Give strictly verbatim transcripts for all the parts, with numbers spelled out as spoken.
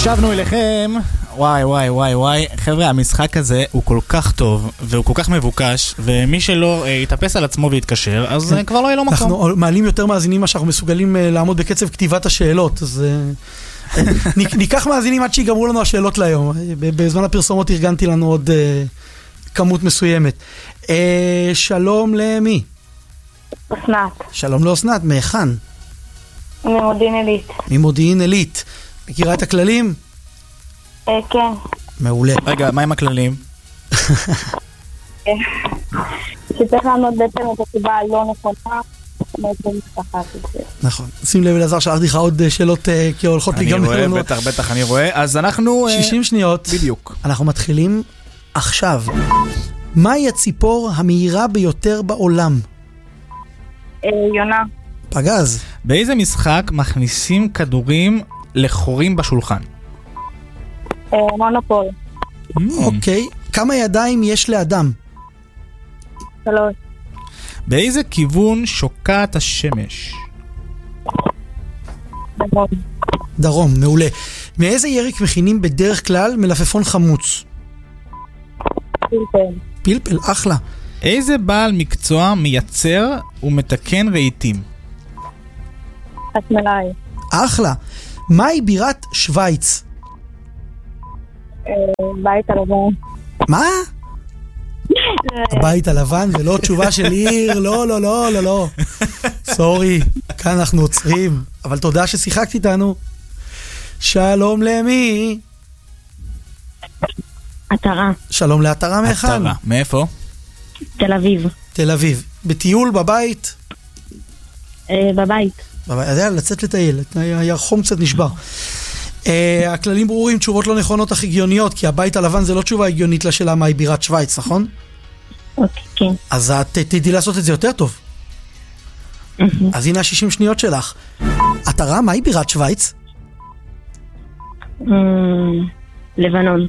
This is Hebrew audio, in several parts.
שבנו אליכם. וואי וואי וואי וואי, חבר'ה, המשחק הזה הוא כל כך טוב והוא כל כך מבוקש, ומי שלא יתאפס על עצמו ויתקשר, אז כבר לא יהיה לו מקום. אנחנו מעלים יותר מאזינים מה שאנחנו מסוגלים לעמוד בקצב כתיבת השאלות, אז ניקח מאזינים עד שיגמרו לנו השאלות להיום. בזמן הפרסומות ארגנתי לנו עוד כמות מסוימת. שלום למי? אסנת. שלום לאסנת, מאיכן? ממודיעין עילית. ממודיעין עילית. מכירה את הכללים? אה, כן. מעולה. רגע, מה עם הכללים? שצריך לענות בעצם את הסיבה הלא נכונה, נכון. שים לב אלעזר, שלחתי לך עוד שאלות כי הולכות להיגמר לנו. אני רואה, בטח, בטח, אני רואה. אז אנחנו... שישים שניות. בדיוק. אנחנו מתחילים עכשיו. מהי הציפור המהירה ביותר בעולם? יונה. פגז. באיזה משחק מכניסים כדורים לחורים בשולחן? מונופול. אוקיי. כמה ידיים יש לאדם? שלוש. באיזה כיוון שוקעת השמש? דרום. דרום, מעולה. מאיזה ירק מכינים בדרך כלל מלפפון חמוץ? פלפל. פלפל, אחלה. איזה בעל מקצוע מייצר ומתקן רהיטים? חשמלאי. אחלה. מהי בירת שוויץ? בית הלבן. מה? הבית הלבן ולא תשובה של עיר, לא, לא, לא, לא, לא. סורי, כאן אנחנו עוצרים, אבל תודה ששיחקת איתנו. שלום למי? עטרה. שלום לעטרה מאיכן? עטרה, מאיפה? תל אביב. תל אביב. בטיול, בבית? בבית. בבית, יודע, לצאת לטייל, הירחום קצת נשבר. הכללים ברורים, תשובות לא נכונות אך הגיוניות, כי הבית הלבן זה לא תשובה הגיונית לשאלה מהי בירת שוויץ, נכון? אוקיי, כן. אז את תדעי לעשות את זה יותר טוב. אז הנה ה-שישים שניות שלך. עטרה, מהי בירת שוויץ? לבנון.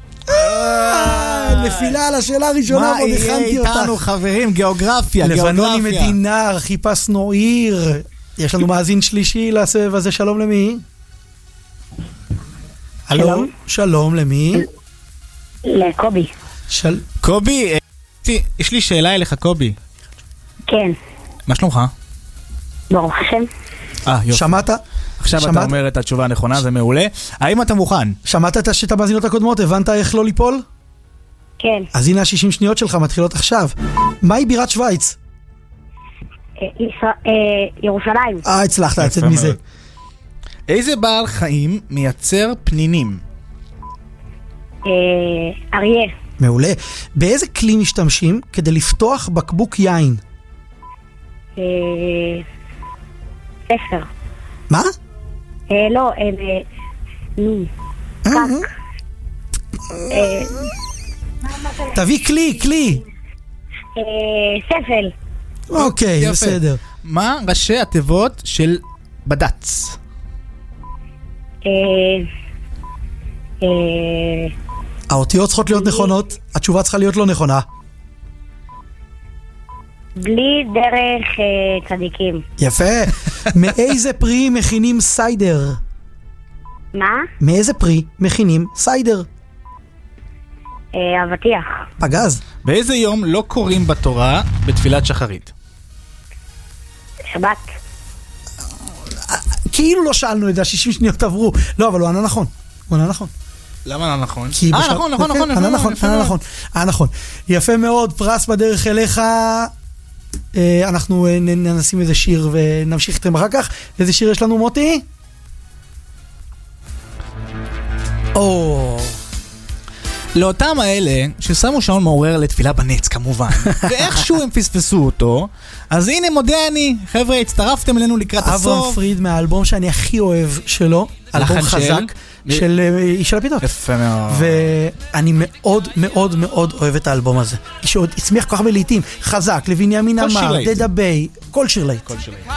נפילה על השאלה הראשונה, עוד הכנתי אותך. מה יהיה איתנו, חברים? גיאוגרפיה, גיאוגרפיה. לבנון היא מדינה, חיפשנו עיר. יש לנו מאזין שלישי לסבב הזה, שלום למי? הלו, שלום למי? לקובי. של... קובי, יש לי שאלה אליך, קובי. כן. מה שלומך? ברוך השם. אה, יופי. שמעת? עכשיו אתה אומר את התשובה הנכונה, זה מעולה. האם אתה מוכן? שמעת את המאזינות הקודמות? הבנת איך לא ליפול? כן. אז הנה ה-שישים שניות שלך מתחילות עכשיו. מהי בירת שוויץ? ירושלים. אה, הצלחת לצאת מזה. איזה בעל חיים מייצר פנינים? אריה. מעולה. באיזה כלי משתמשים כדי לפתוח בקבוק יין? ספר. מה? לא, נו. קק. תביא כלי, כלי. ספל. אוקיי, בסדר. מה ראשי התיבות של בד"ץ? האותיות צריכות להיות נכונות, התשובה צריכה להיות לא נכונה. בלי דרך צדיקים. יפה. מאיזה פרי מכינים סיידר? מה? מאיזה פרי מכינים סיידר? אבטיח. פגז. באיזה יום לא קוראים בתורה בתפילת שחרית? שבת. כאילו לא שאלנו את זה, ה-שישים שניות עברו. לא, אבל הוא ענה נכון. הוא ענה נכון. למה לא נכון? אה, נכון, נכון, נכון. ענה נכון, ענה נכון. ענה נכון. יפה מאוד, פרס בדרך אליך. אנחנו נשים איזה שיר ונמשיך איתם אחר כך. איזה שיר יש לנו, מוטי? או... לאותם האלה ששמו שעון מעורר לתפילה בנץ כמובן, ואיכשהו הם פספסו אותו, אז הנה מודה אני, חבר'ה, הצטרפתם אלינו לקראת הסוף. אברהם פריד מהאלבום שאני הכי אוהב שלו, אלבום חזק של איש על הפיתות. יפה מאוד. ואני מאוד מאוד מאוד אוהב את האלבום הזה, שעוד הצמיח כל כך הרבה לעיתים, חזק, לבנימין אמר, דדה ביי, כל שיר להיט.